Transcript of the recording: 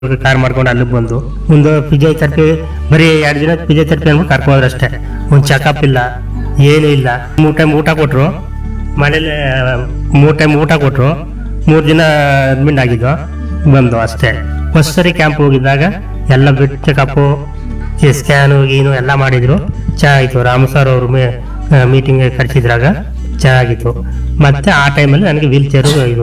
Car ಮಾಡ್ಕೊಂಡು ಅಲ್ಲಿಗೆ ಬಂದು ಒಂದು ಫಿಸಿಯೋಥೆರಪಿ ಬರೀ 2 ದಿನ ಫಿಸಿಯೋಥೆರಪಿ ಅಂದ್ಬಿಟ್ಟು ಕರ್ಕೊಂಡ್ರೆ ಅಷ್ಟೇ. ಒಂದು ಚೆಕಪ್ ಇಲ್ಲ, ಏನೂ ಇಲ್ಲ. 3 ಟೈಮ್ ಊಟ ಕೊಟ್ಟರು, ಮನೇಲಿ 3 ಟೈಮ್ ಊಟ ಕೊಟ್ಟರು. 3 ದಿನ ಅಡ್ಮಿಟ್ ಆಗಿದ್ದು, ಬಂದು ಅಷ್ಟೇ. ಫಸ್ಟ್ ಸರಿ ಕ್ಯಾಂಪ್ ಹೋಗಿದ್ದಾಗ ಎಲ್ಲ ಬಿಟ್ಟು ಚೆಕಪ್ಪು, ಸ್ಕ್ಯಾನು ಗೀನು ಎಲ್ಲ ಮಾಡಿದ್ರು. ಚೆನ್ನಾಗಿತ್ತು. ರಾಮು ಸರ್ ಅವರು ಮೀಟಿಂಗ್ ಕರೆಸಿದ್ರಾಗ ಚೆನ್ನಾಗಿತ್ತು. ಮತ್ತೆ ಆ ಟೈಮಲ್ಲಿ ನನಗೆ ವೀಲ್ ಚೇರು ಇದು